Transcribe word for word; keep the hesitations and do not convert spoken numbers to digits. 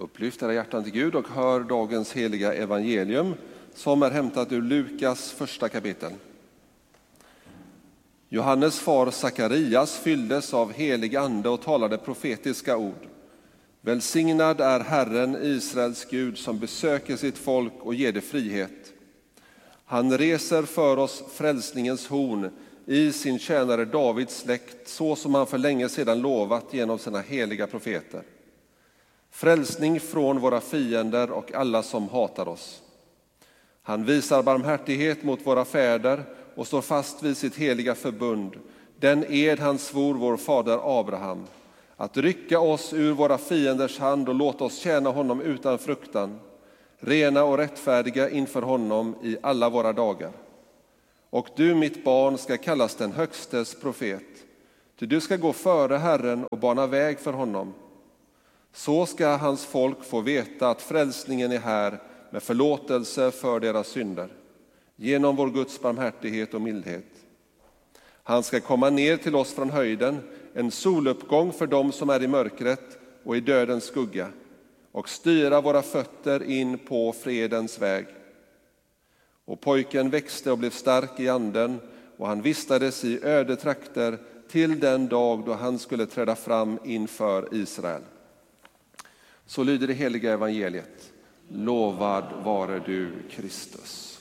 Upplyft era hjärtan till Gud och hör dagens heliga evangelium som är hämtat ur Lukas första kapitel. Johannes far Sakarias fylldes av helig ande och talade profetiska ord. Välsignad är Herren, Israels Gud, som besöker sitt folk och ger det frihet. Han reser för oss frälsningens horn i sin tjänare Davids släkt, så som han för länge sedan lovat genom sina heliga profeter. Frälsning från våra fiender och alla som hatar oss. Han visar barmhärtighet mot våra fäder och står fast vid sitt heliga förbund, den ed han svor vår fader Abraham, att rycka oss ur våra fienders hand och låta oss tjäna honom utan fruktan, rena och rättfärdiga inför honom i alla våra dagar. Och du, mitt barn, ska kallas den högstes profet, ty du ska gå före Herren och bana väg för honom. Så ska hans folk få veta att frälsningen är här med förlåtelse för deras synder, genom vår Guds barmhärtighet och mildhet. Han ska komma ner till oss från höjden, en soluppgång för dem som är i mörkret och i dödens skugga, och styra våra fötter in på fredens väg. Och pojken växte och blev stark i anden, och han vistades i öde trakter till den dag då han skulle träda fram inför Israel. Så lyder det heliga evangeliet. Lovad vare du, Kristus.